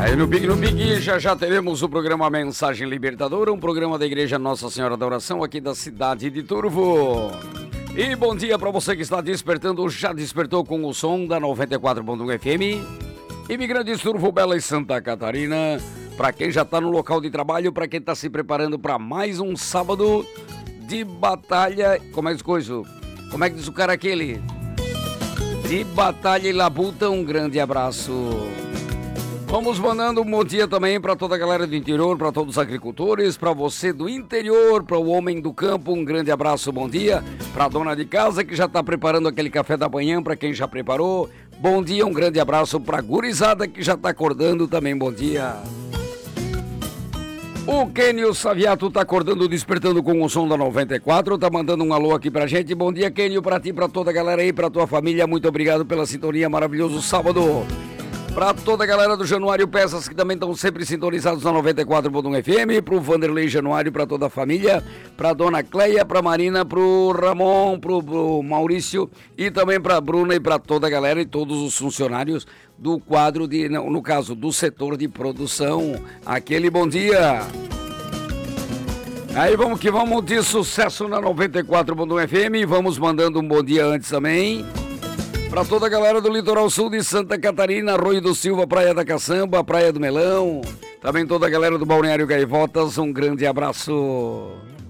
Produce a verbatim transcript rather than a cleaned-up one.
Aí no Big no Big já já teremos o programa Mensagem Libertadora, um programa da Igreja Nossa Senhora da Oração aqui da cidade de Turvo. E bom dia para você que está despertando, já despertou com o som da noventa e quatro ponto um F M. Imigrantes Turvo, Bela e Santa Catarina. Para quem já está no local de trabalho, para quem está se preparando para mais um sábado de batalha. Como é que coisa? Como é que diz o cara aquele? De batalha e labuta, um grande abraço. Vamos mandando um bom dia também para toda a galera do interior, para todos os agricultores, para você do interior, para o homem do campo, um grande abraço, bom dia. Para a dona de casa que já está preparando aquele café da manhã, para quem já preparou, bom dia, um grande abraço para a gurizada que já está acordando também, bom dia. O Kenio Saviato tá acordando, despertando com o som da noventa e quatro, tá mandando um alô aqui pra gente. Bom dia, Kenio, pra ti, pra toda a galera aí, pra tua família, muito obrigado pela sintonia, maravilhoso sábado. Pra toda a galera do Januário Peças, que também estão sempre sintonizados na noventa e quatro ponto um F M, pro Vanderlei Januário, pra toda a família, pra dona Cleia, pra Marina, pro Ramon, pro, pro Maurício e também pra Bruna e pra toda a galera e todos os funcionários do quadro de, no, no caso, do setor de produção. Aquele bom dia. Aí vamos que vamos de sucesso na noventa e quatro ponto um F M. Vamos mandando um bom dia antes também para toda a galera do litoral sul de Santa Catarina, Arroio do Silva, Praia da Caçamba, Praia do Melão. Também toda a galera do Balneário Gaivotas, um grande abraço.